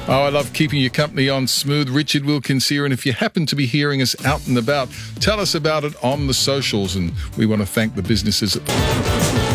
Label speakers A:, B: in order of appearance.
A: Oh, I love keeping you company on Smooth. Richard Wilkins here, and if you happen to be hearing us out and about, tell us about it on the socials, and we want to thank the businesses